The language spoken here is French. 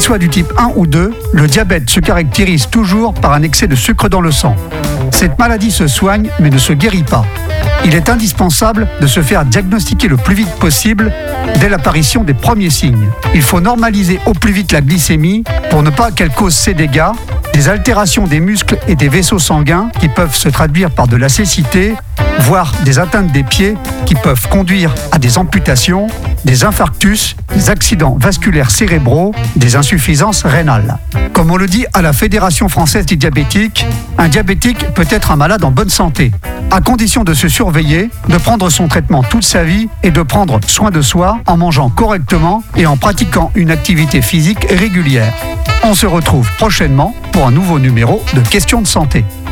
soit du type 1 ou 2, le diabète se caractérise toujours par un excès de sucre dans le sang. Cette maladie se soigne mais ne se guérit pas. Il est indispensable de se faire diagnostiquer le plus vite possible dès l'apparition des premiers signes. Il faut normaliser au plus vite la glycémie pour ne pas qu'elle cause ces dégâts, des altérations des muscles et des vaisseaux sanguins qui peuvent se traduire par de la cécité, voire des atteintes des pieds qui peuvent conduire à des amputations, des infarctus, des accidents vasculaires cérébraux, des insuffisances rénales. Comme on le dit à la Fédération française des diabétiques, un diabétique peut être un malade en bonne santé, à condition de se surveiller, de prendre son traitement toute sa vie et de prendre soin de soi en mangeant correctement et en pratiquant une activité physique régulière. On se retrouve prochainement pour un nouveau numéro de Questions de santé.